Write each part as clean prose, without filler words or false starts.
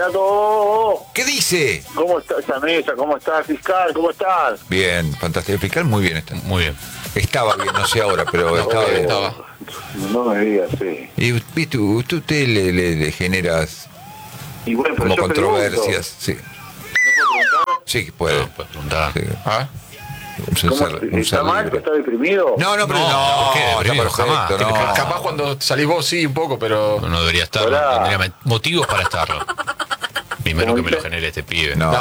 Leonardo. ¿Qué dice? ¿Cómo está esa mesa? ¿Cómo está, fiscal? ¿Cómo estás? Bien, fantástico. El fiscal muy bien está. Muy bien. Estaba bien, no sé ahora, pero estaba bien. No me digas, sí. Y viste, usted le generas Y bueno, pero como yo controversias. Sí. pregunto, ¿no puedo preguntar? Sí, puede. No, puedes preguntar. Sí. ¿Ah? ¿Cómo, ¿Está mal? ¿Está deprimido? No, pero No, ¿qué? está Deprimido perfecto, jamás. no. Capaz cuando salís vos sí, un poco, pero... No debería estar. Hola. No tendría motivos para estarlo. Primero que me lo dice? genere este pibe. No.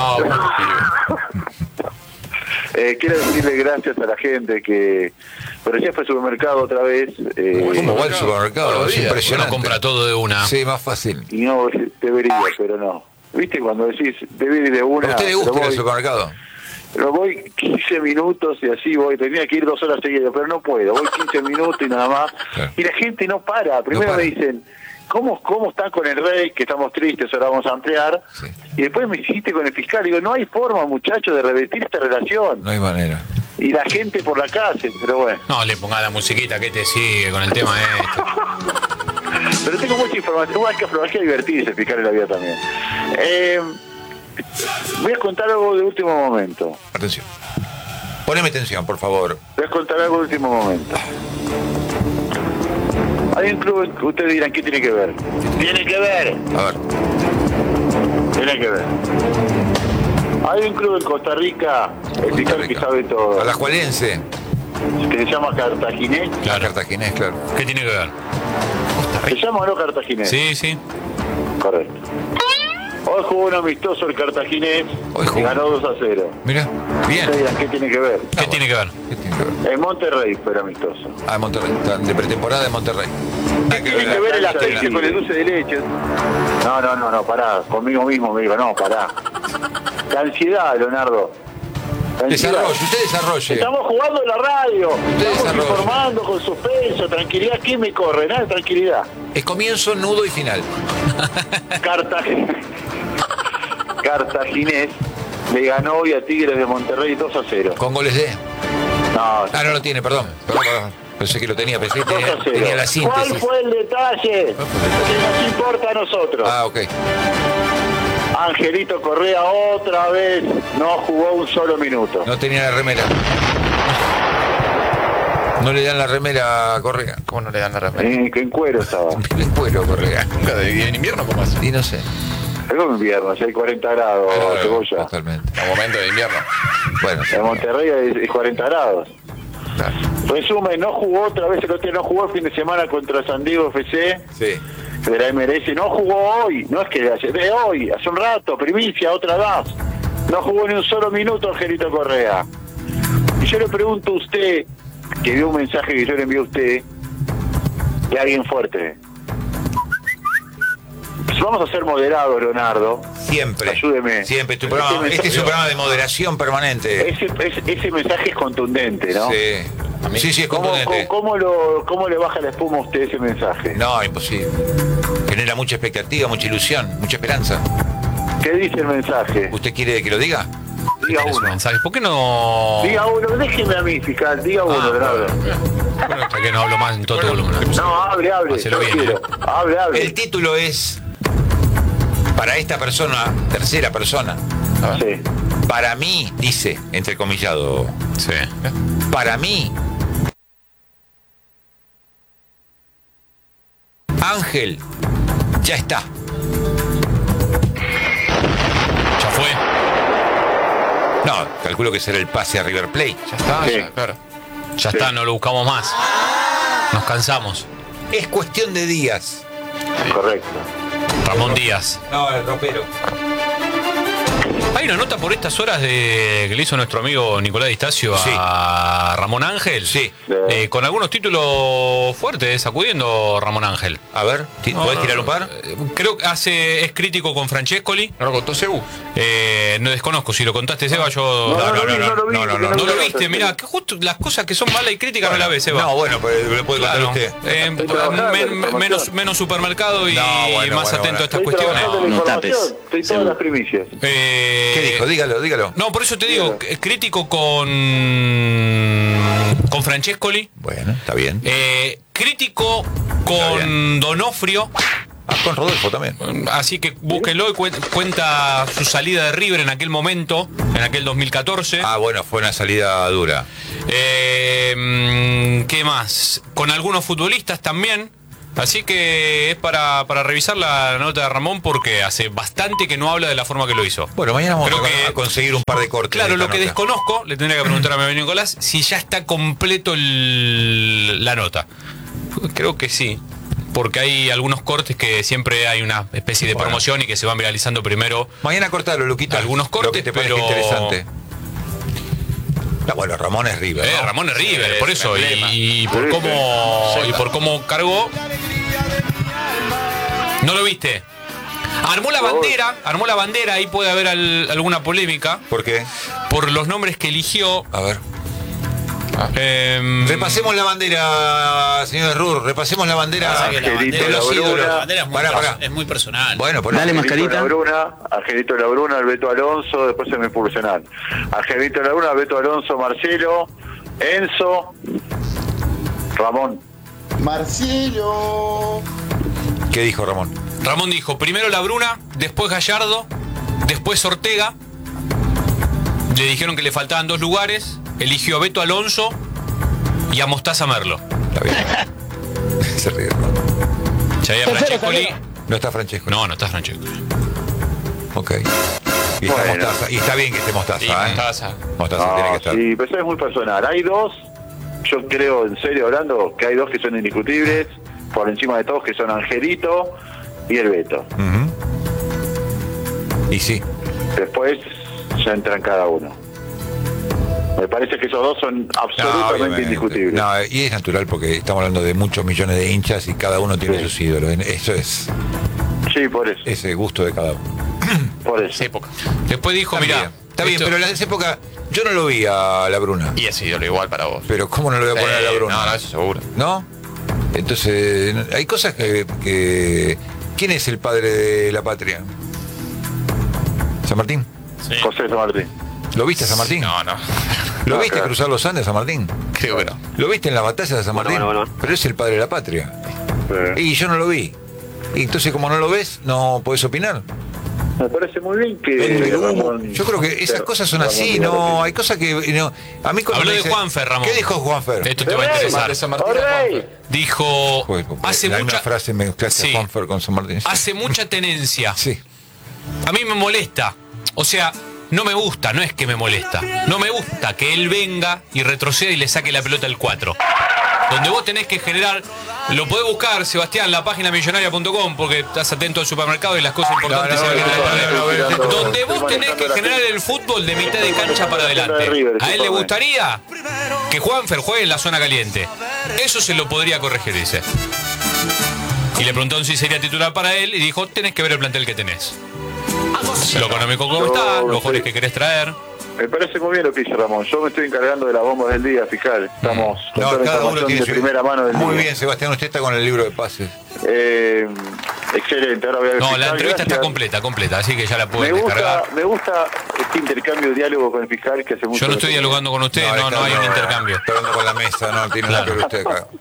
Quiero decirle gracias a la gente que... Pero ya fue al supermercado otra vez. ¿Cómo va el supermercado? Todos los Es días. impresionante. Uno compra todo de una. Sí, más fácil. Y no, debería, pero no. ¿Viste cuando decís, debe ir de una? ¿A usted le gusta ir pero al voy- supermercado? Pero voy 15 minutos y así voy. Tenía que ir 2 horas seguidas, pero no puedo. Voy 15 minutos y nada más. Claro. Y la gente no para. Primero No para. me dicen, ¿cómo están con el rey? Que estamos tristes, ahora vamos a ampliar. Sí. Y después me hiciste con el fiscal. Digo, no hay forma, muchachos, de revertir esta relación. No hay manera. Y la gente por la calle, pero bueno. No, le ponga la musiquita que te sigue con el tema este. Pero tengo mucha información. Hay que divertirse, fiscal en la vida también. Voy a contar algo de último momento. Atención. Poneme atención, por favor. Voy a contar algo de último momento. Hay un club que ustedes dirán, ¿qué tiene que ver? Tiene que ver. A ver. Tiene que ver. Hay un club en Costa Rica, el fiscal que sabe todo, Alajuelense. que se llama Cartaginés. Claro. Cartaginés, claro. ¿Qué tiene que ver? ¿Se llama o no Cartaginés? Sí, sí. Correcto. Hoy jugó un amistoso el Cartaginés Hoy jugó. y ganó 2-0. Mira. Bien. Ustedes dirán, ¿qué tiene que ver? ¿Qué tiene que ver? ¿Qué tiene que ver? En Monterrey fue el amistoso. Ah, de Monterrey. Está de pretemporada de Monterrey. Tiene que ver el cancha de aceite con el dulce de leche. No, pará. Conmigo mismo me digo, no, pará. La ansiedad, Leonardo. La ansiedad. Desarrolle, usted desarrolle. Estamos jugando en la radio. Estamos desarrolle. informando con suspenso, tranquilidad. ¿Qué me corre? Nada de tranquilidad. Es comienzo, nudo y final. Cartaginés le ganó hoy a Tigres de Monterrey 2-0. Con goles de... No, Ah, no lo tiene, perdón. Perdón. Pensé que lo tenía, pensé que 2-0. tenía la síntesis. ¿Cuál fue el detalle? Que nos importa a nosotros. Ah, ok. Angelito Correa otra vez no jugó un solo minuto. No tenía la remera. No le dan la remera a Correa. ¿Cómo no le dan la remera? En cuero estaba. En cuero, Correa. ¿En invierno cómo hace? Y no sé. Algo en invierno, si hay 40 grados, Cebolla. Totalmente. En momento de invierno. Bueno, En Monterrey es 40 grados. claro. Resumen, no jugó otra vez el otro, no jugó el fin de semana contra San Diego FC Sí. de la MLS, no jugó hoy, no es que de ayer, de hoy, hace un rato, primicia, otra vez. No jugó ni un solo minuto Angelito Correa. Y yo le pregunto a usted, que vio un mensaje que yo le envié a usted, de alguien fuerte. Pues vamos a ser moderados, Leonardo. Siempre. Ayúdeme. Siempre. Este es un programa de moderación permanente. Ese mensaje es contundente, ¿no? Sí. Sí, es ¿Cómo contundente. le baja la espuma a usted ese mensaje? No, imposible. Genera mucha expectativa, mucha ilusión, mucha esperanza. ¿Qué dice el mensaje? ¿Usted quiere que lo diga? Diga ¿Tenés un uno. mensaje? ¿Por qué no...? Diga uno, déjeme a mí, fiscal, diga uno, Leonardo. Bueno, hasta que no hablo más en todo tu volumen. No, hable. Hacelo yo bien, quiero. Hable. El título es... Para esta persona, tercera persona. Sí. Para mí, dice, entrecomillado. Sí. Para mí... Ángel ya está. ¿Ya fue? No, calculo que será el pase a River Plate. Ya está, Sí. ya, claro. Ya está, no lo buscamos más. Nos cansamos. Es cuestión de días. Correcto. Ramón Díaz. No, el ropero. Hay una nota por estas horas que le hizo nuestro amigo Nicolás Distacio Sí. a Ramón Ángel. Sí. Con algunos títulos fuertes, sacudiendo Ramón Ángel. A ver, ¿podés tirar un par? Creo que es crítico con Francescoli. ¿No lo contó Cebu? No desconozco, si lo contaste, Seba, yo... No lo vi, no lo vi, porque No lo vi. viste, mirá, que justo las cosas que son malas y críticas no las ves, Seba. No, bueno, pues lo puede contar Claro. usted. Estoy trabajando en información. Menos supermercado y No, bueno, más bueno, atento a estas Estoy cuestiones. trabajando en la No información. tapes. Estoy todas las primicias. ¿Qué dijo? Dígalo. No, por eso te digo, crítico con Francescoli, Bueno, está bien. crítico con Donofrio, Ah, con Rodolfo también. Así que búsquenlo y cuenta su salida de River en aquel momento, en aquel 2014. Ah, bueno, fue una salida dura. ¿Qué más? Con algunos futbolistas también. Así que es para revisar la nota de Ramón, porque hace bastante que no habla de la forma que lo hizo. Bueno, mañana vamos Creo a conseguir un par de cortes. Claro, de lo esta que nota. desconozco, le tendría que preguntar a mi amigo Nicolás, si ya está completo la nota. Creo que sí, porque hay algunos cortes que siempre hay una especie de promoción y que se van viralizando primero. Mañana cortalo, Luquita. Algunos cortes, lo que te parezca pero interesante. No, bueno, Ramón es River, ¿no? Ramón es River, por eso, emblema. y por cómo cargó. ¿No lo viste? Armó la bandera, ahí puede haber alguna polémica. ¿Por qué? Por los nombres que eligió. A ver. Repasemos la bandera, señor Rur. Repasemos la bandera. Pasa que la bandera, de los ídolos. la bandera es muy, Pará. es muy personal. Bueno, por Dale, eso. mascarita. Labruna, Angelito Labruna, Alberto Alonso, después semiprofesional. Angelito Labruna, Alberto Alonso, Marcelo, Enzo, Ramón. Marcelo. ¿Qué dijo Ramón? Ramón dijo, primero Labruna, después Gallardo, después Ortega. Le dijeron que le faltaban 2 lugares. Eligió a Beto Alonso y a Mostaza Merlo. Está bien. Se ríe, ¿no? Ya había Francescoli. No está Francesco. No está Francesco. Ok. Y está Bueno. Mostaza. Y está bien que esté Mostaza, Sí, ¿eh? Mostaza. Mostaza tiene que estar. Sí, pero eso es muy personal. Hay dos, yo creo, en serio hablando, que hay dos que son indiscutibles, por encima de todos, que son Angelito y el Beto. Ujú. Y sí. Después ya entran cada uno. Me parece que esos dos son No, absolutamente obviamente. indiscutibles. No, y es natural porque estamos hablando de muchos millones de hinchas y cada uno tiene Sí. sus ídolos. Eso es Sí, por eso. ese gusto de cada uno. Por eso. Esa época. Después dijo, mira, Está bien, pero en esa época yo no lo vi a la Bruna. Y ese ídolo igual para vos. Pero ¿cómo no lo voy a poner a la Bruna? No, eso seguro. ¿No? Entonces, hay cosas que... ¿Quién es el padre de la patria? ¿San Martín? Sí. José San Martín. ¿Lo viste a San Martín? No. ¿Lo No, viste claro. cruzar los Andes a San Martín? Creo que no. ¿Lo viste en la batalla de San Martín? bueno. Pero es el padre de la patria. Sí. Y yo no lo vi. Y entonces, como no lo ves, no podés opinar. Me parece muy bien que Ramón- Yo creo que esas cosas son así, Ramón no, diga hay cosas que no. A mí cuando Habló me de dice- Juanfer, Ramón. ¿Qué dijo Juanfer? esto te va a interesar. De San Martín a ¡Orrey! Juanfer. Dijo, Joder, hace la misma mucha, frase mezclaste Sí. a Juanfer con San Martín. hace mucha tenencia. Sí. A mí me molesta. O sea, no me gusta, no es que me molesta. No me gusta que él venga y retroceda y le saque la pelota al 4. Donde vos tenés que generar, lo podés buscar, Sebastián, en la página millonaria.com, porque estás atento al supermercado y las cosas importantes No, se van a no, tener. Donde vos tenés que generar el fútbol de mitad de cancha para adelante. ¿A él le gustaría que Juanfer juegue en la zona caliente? Eso se lo podría corregir, dice. Y le preguntaron si sería titular para él y dijo, tenés que ver el plantel que tenés. Lo económico como está, los jugadores que querés traer. Me parece muy bien lo que dice Ramón. Yo me estoy encargando de las bombas del día, fiscal. Estamos con No, toda la cada uno información tiene de su... primera mano del Muy día. bien, Sebastián, usted está con el libro de pases. Excelente, ahora voy a ver No, fiscal, la entrevista está gracias. completa, así que ya la Me pueden descargar. gusta este intercambio de diálogo con el fiscal que hace mucho. Yo no estoy dialogando con usted, no hay un intercambio. Está hablando con la mesa, no tiene nada que ver usted acá.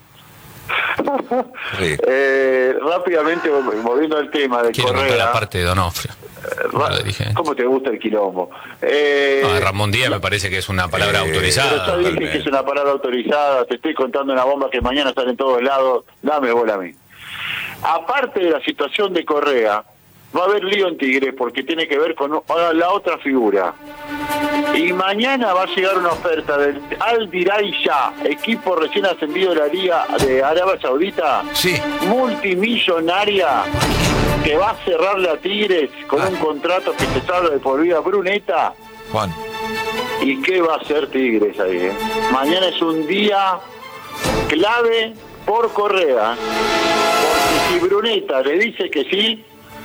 Sí. Rápidamente, volviendo al tema de Quiero contar Correa. la parte de Donofrio. No lo dije. ¿Cómo te gusta el quilombo? No, Ramón Díaz me parece que es una palabra Pero autorizada. ya dije que es una palabra autorizada, te estoy contando una bomba que mañana sale en todos lados, dame bola a mí. Aparte de la situación de Correa, va a haber lío en Tigre porque tiene que ver con la otra figura. Y mañana va a llegar una oferta del Al Dirayya, equipo recién ascendido de la Liga de Arabia Saudita, Sí. multimillonaria, que va a cerrarle a Tigres con un contrato que se salva de por vida Bruneta. Juan. ¿Y qué va a hacer Tigres ahí? Mañana es un día clave por Correa. Porque si Bruneta le dice que sí,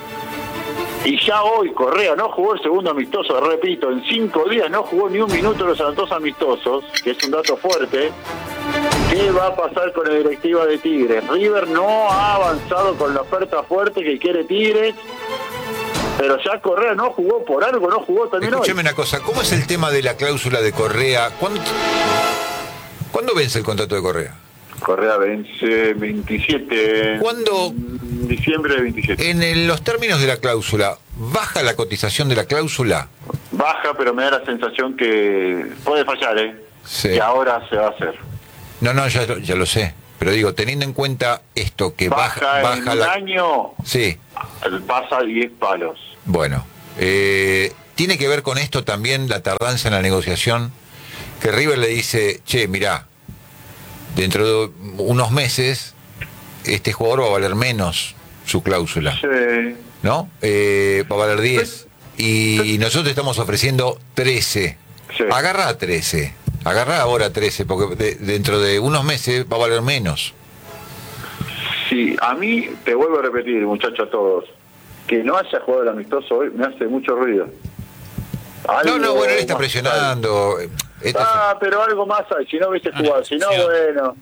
y ya hoy Correa no jugó el segundo amistoso, repito, en 5 días no jugó ni un minuto los dos amistosos, que es un dato fuerte. ¿Qué va a pasar con la directiva de Tigres? River no ha avanzado con la oferta fuerte que quiere Tigres, pero ya Correa no jugó por algo, no jugó también Escúcheme hoy. una cosa, ¿cómo es el tema de la cláusula de Correa? ¿Cuándo vence el contrato de Correa? Correa vence 27. ¿Cuándo? Diciembre de 27. En los términos de la cláusula, ¿baja la cotización de la cláusula? Baja, pero me da la sensación que puede fallar, Sí. Que ahora se va a hacer. No, ya lo sé. Pero digo, teniendo en cuenta esto, que Baja en baja un la... año, Sí. pasa 10 palos. Bueno, ¿tiene que ver con esto también la tardanza en la negociación? Que River le dice, che, mirá, dentro de unos meses este jugador va a valer menos su cláusula, Sí. ¿no? Va a valer 10. Y nosotros estamos ofreciendo 13. Sí. Agarra a 13. Agarra ahora 13, porque dentro de unos meses va a valer menos. Sí, a mí, te vuelvo a repetir, muchachos, a todos, que no haya jugado el amistoso hoy me hace mucho ruido. No, bueno, él está más presionando. pero algo más hay, si no hubiese jugado, si no, sí. bueno.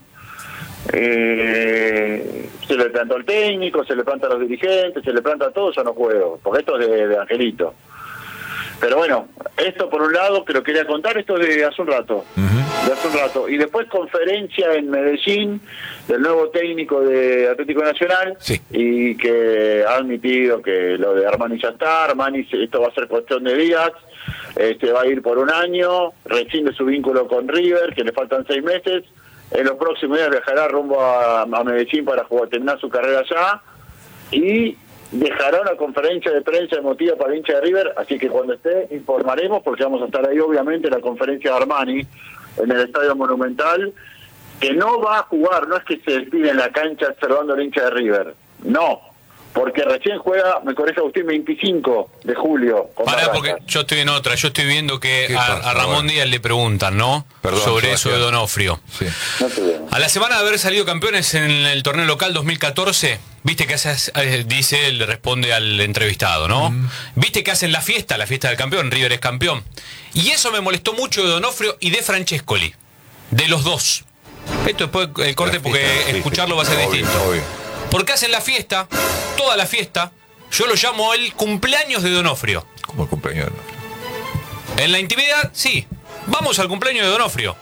Se le plantó al técnico, se le planta a los dirigentes, se le planta a todos, yo no juego, porque esto es de Angelito. Pero bueno, esto por un lado que lo quería contar, esto de hace un rato. De hace un rato. Y después conferencia en Medellín del nuevo técnico de Atlético Nacional, Sí. y que ha admitido que lo de Armani ya está. Armani, esto va a ser cuestión de días, va a ir por un año, rescinde su vínculo con River, que le faltan 6 meses. En los próximos días viajará rumbo a Medellín para terminar su carrera allá, y dejará una conferencia de prensa emotiva para el hincha de River, así que cuando esté informaremos, porque vamos a estar ahí obviamente en la conferencia de Armani en el Estadio Monumental, que no va a jugar, no es que se despide en la cancha saludando al hincha de River, no, porque recién juega, me corrige Agustín, 25 de julio. Pará, porque yo estoy en otra. Yo estoy viendo que a Ramón Díaz le preguntan, ¿no? Perdón, sobre eso de Sebastián. Donofrio. Sí. No te veo. A la semana de haber salido campeones en el torneo local 2014, viste que dice, le responde al entrevistado, ¿no? Viste que hacen la fiesta del campeón, River es campeón. Y eso me molestó mucho de Donofrio y de Francescoli, de los dos. Esto después el corte, La porque fiesta, sí, escucharlo sí, va a ser obvio, distinto. obvio. Porque hacen la fiesta, toda la fiesta, yo lo llamo el cumpleaños de Donofrio. Como el cumpleaños. En la intimidad, sí. Vamos al cumpleaños de Donofrio.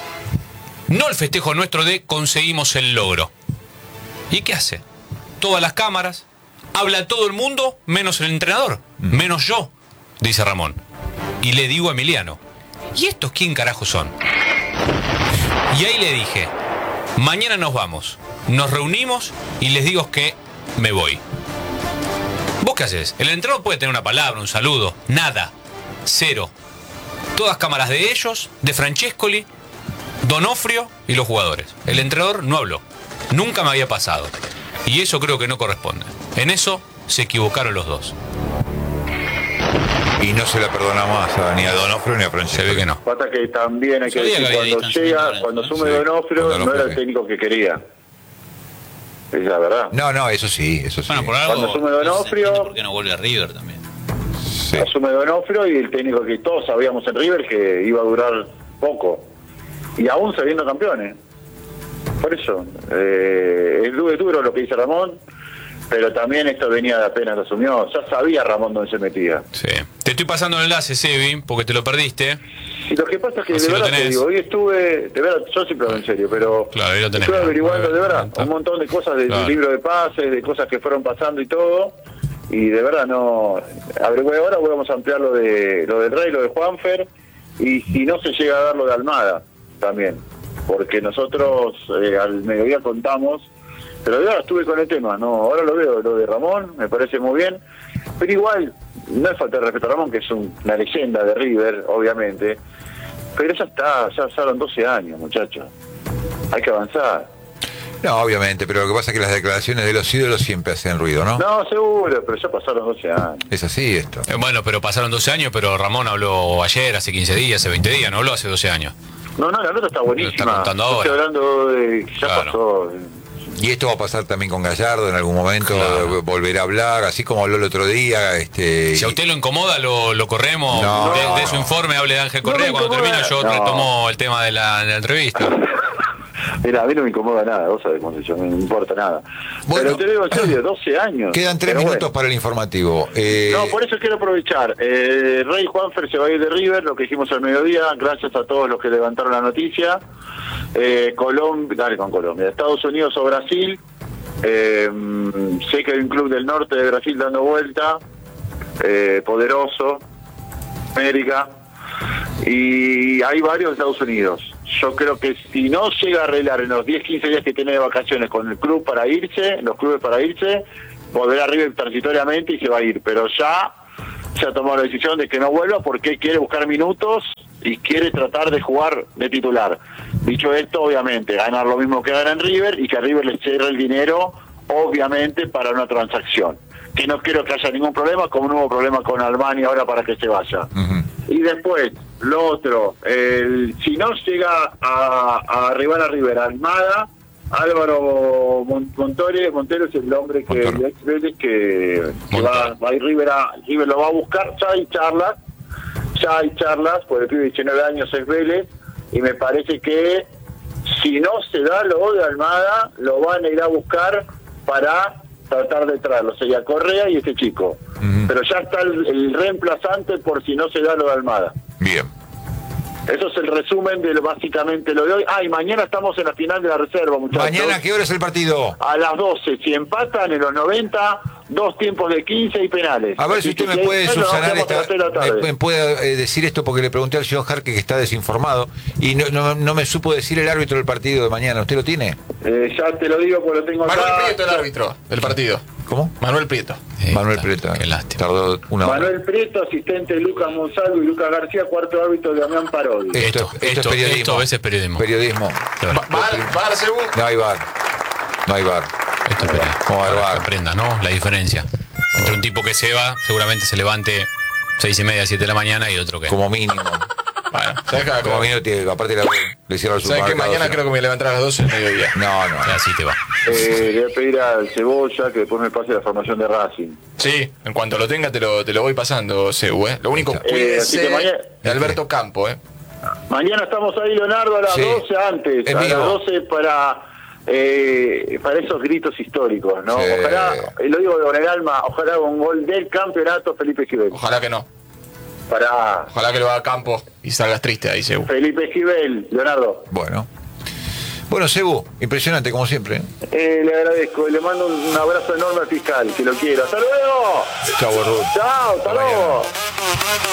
No el festejo nuestro de conseguimos el logro. ¿Y qué hace? Todas las cámaras, habla todo el mundo, menos el entrenador, menos yo, dice Ramón. Y le digo a Emiliano, ¿y estos quién carajo son? Y ahí le dije, mañana nos vamos, nos reunimos y les digo que me voy. ¿Vos qué haces? El entrenador puede tener una palabra, un saludo, nada, cero. Todas cámaras de ellos, de Francescoli, Donofrio y los jugadores. El entrenador no habló, nunca me había pasado. Y eso creo que no corresponde. En eso se equivocaron los dos. Y no se la perdona más ni a Donofrio ni a Francesco. Se ve que no. Pasa que también hay que Sabía decir, que había cuando distanciamiento, llega, cuando ¿no? asume Sí, Donofrio, cuando no era el sí. técnico que quería. Es la verdad. No, eso sí, eso sí. Bueno, por algo. Cuando asume Donofrio- ¿Por qué no vuelve a River también? Sí. Asume Donofrio, y el técnico que todos sabíamos en River que iba a durar poco. Y aún saliendo campeones. Por eso, es duro lo que dice Ramón, pero también esto venía de apenas lo asumió. Ya sabía Ramón dónde se metía. Sí. Te estoy pasando el enlace, Sebi, porque te lo perdiste. Y lo que pasa es que Así de lo verdad te tenés. digo, hoy estuve, de verdad, yo siempre hablo en serio, pero Claro, ahí lo tenés. estuve averiguando de verdad Está. un montón de cosas del Claro. libro de pases, de cosas que fueron pasando y todo, y de verdad no, averigüé ahora, vamos a ampliar lo del Rey, lo de Juanfer, y si no se llega a dar lo de Almada también, porque nosotros al mediodía contamos, pero de verdad estuve con el tema, no, ahora lo veo, lo de Ramón, me parece muy bien, pero igual, no es falta de respeto a Ramón, que es una leyenda de River, obviamente, pero ya está, ya pasaron 12 años, muchachos, hay que avanzar. No, obviamente, pero lo que pasa es que las declaraciones de los ídolos siempre hacen ruido, ¿no? No, seguro, pero ya pasaron 12 años. Es así esto. Bueno, pero pasaron 12 años, pero Ramón habló ayer, hace 15 días, hace 20 días, no habló hace 12 años. No, la nota está buenísima. Está contando Yo ahora. estoy hablando de que ya Claro. pasó. Y esto va a pasar también con Gallardo en algún momento, Claro. volverá a hablar, así como habló el otro día. Si a usted lo incomoda, lo corremos. No. De su informe hable de Ángel No Correa. me Cuando incomoda. termine yo No. retomo el tema de la entrevista. Mira, a mí no me incomoda nada, vos sabés cómo se llama, no me importa nada. Bueno. Pero te digo en serio, 12 años. Quedan 3 Pero minutos bueno. para el informativo. No, por eso quiero aprovechar. Rey Juanfer se va a ir de River, lo que dijimos al mediodía, gracias a todos los que levantaron la noticia. Colombia, dale con Colombia, Estados Unidos o Brasil. Sé que hay un club del norte de Brasil dando vuelta, poderoso, América, y hay varios de Estados Unidos. Yo creo que si no llega a arreglar en los 10-15 días que tiene de vacaciones con el club para irse, los clubes para irse, volverá a River transitoriamente y se va a ir, pero ya se ha tomado la decisión de que no vuelva porque quiere buscar minutos y quiere tratar de jugar de titular. Dicho esto, obviamente, ganar lo mismo que gana en River y que a River le cierre el dinero, obviamente, para una transacción. Que no quiero que haya ningún problema, como no hubo problema con Armani ahora para que se vaya. Y después, lo otro, si no llega a arribar a River, Almada, Álvaro Montero es el hombre que ex Vélez que va a ir River lo va a buscar. Ya hay charlas, porque el pibe de 19 años es Vélez, y me parece que si no se da lo de Almada, lo van a ir a buscar para tratar de traerlo, sería Correa y este chico. Pero ya está el reemplazante por si no se da lo de Almada. Bien. Eso es el resumen de básicamente lo de hoy. Y mañana estamos en la final de la reserva, muchachos. ¿Mañana a qué hora es el partido? A las 12. Si empatan en los 90, 2 tiempos de 15 y penales. A ver si usted me puede subsanar me puede decir esto, porque le pregunté al señor Jarque, que está desinformado, y no me supo decir el árbitro del partido de mañana. ¿Usted lo tiene? Ya te lo digo porque lo tengo acá. Manuel Prieto, el árbitro del partido. ¿Cómo? Manuel Prieto. Manuel Prieto. Qué lástima. Tardó una hora. Manuel Prieto, asistente de Lucas Monsalvo y Lucas García, cuarto árbitro de Damián Parodi. Esto es periodismo. Esto a veces es periodismo. Periodismo. ¿Bar, según? No hay bar. No hay bar. Esto es periodismo. ¿Cómo va a haber Para bar? que aprendan, ¿no? La diferencia. Entre un tipo que se va, seguramente se levante 6:30, 7 de la mañana, y otro que... Como mínimo. Bueno, ¿sabes qué? Como mínimo, aparte le cierra el ¿Sabes que supermercado. mañana creo que me levantaré a las 12 del mediodía? No. O sea, así te va. Le voy a pedir al Cebolla que después me pase la formación de Racing. Sí, en cuanto lo tenga te lo voy pasando, Seu, ¿eh? Lo único, así que cuídese mañana- de Alberto Campo, ¿eh? Mañana estamos ahí, Leonardo, a las Sí. 12 antes. En A vivo. las 12 para esos gritos históricos, ¿no? Sí. Ojalá, lo digo con el alma, ojalá un gol del campeonato Felipe Esquivel. Ojalá que no. Para Ojalá que lo haga Campo y salgas triste ahí, Seu. Felipe Esquivel, Leonardo. Bueno, Cebu, impresionante como siempre. Le agradezco, le mando un abrazo enorme al fiscal, que lo quiero. ¡Hasta luego! Chau, Ruth. ¡Chao! ¡Hasta luego!